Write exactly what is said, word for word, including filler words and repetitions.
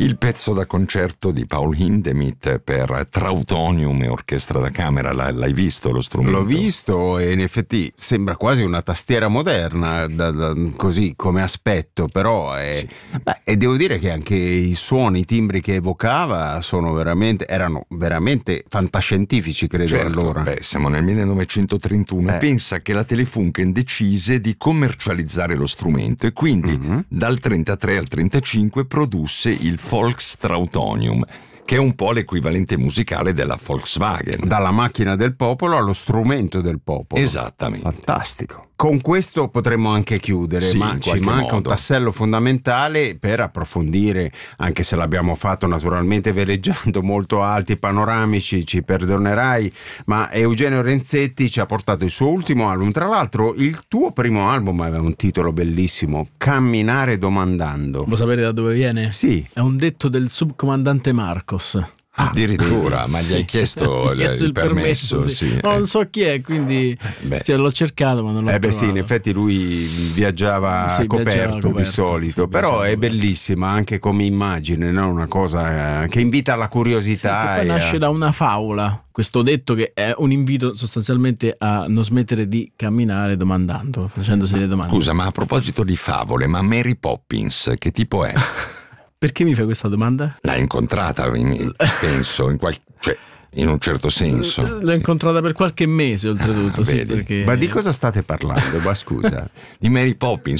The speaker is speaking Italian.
Il pezzo da concerto di Paul Hindemith per Trautonium e orchestra da camera, l'hai visto lo strumento? L'ho visto e in effetti sembra quasi una tastiera moderna, da, da, così come aspetto, però è, sì. Beh, e devo dire che anche i suoni, i timbri che evocava sono veramente, erano veramente fantascientifici, credo. Certo, allora. Beh, siamo nel millenovecentotrentuno. Eh. Pensa che la Telefunken decise di commercializzare lo strumento e quindi mm-hmm. dal trentatré al trentacinque produsse il Volkstrautonium, che è un po' l'equivalente musicale della Volkswagen. Dalla macchina del popolo allo strumento del popolo. Esattamente. Fantastico. Con questo potremmo anche chiudere, sì, ma ci manca modo. un tassello fondamentale per approfondire, anche se l'abbiamo fatto naturalmente veleggiando molto alti, panoramici, ci perdonerai, ma Eugenio Renzetti ci ha portato il suo ultimo album. Tra l'altro il tuo primo album aveva un titolo bellissimo, Camminare domandando. Vuoi sapere da dove viene? Sì. È un detto del subcomandante Marcos. Ah, addirittura, ma gli hai chiesto, il, chiesto il, il permesso? permesso sì. Sì. No, non so chi è, quindi sì, l'ho cercato, ma non l'ho eh beh, trovato. Sì, in effetti lui viaggiava, sì, coperto, viaggiava coperto di solito, sì, però è bellissima anche come immagine, no? Una cosa che invita alla curiosità. Sì, poi nasce a... da una favola, questo detto che è un invito sostanzialmente a non smettere di camminare domandando, facendosi delle domande. Scusa, ma a proposito di favole, ma Mary Poppins che tipo è? Perché mi fai questa domanda? L'hai incontrata, penso, in, qual... cioè, in un certo senso. L'ho incontrata per qualche mese, oltretutto. Ah, sì, perché... Ma di cosa state parlando? Ma scusa. Di Mary Poppins.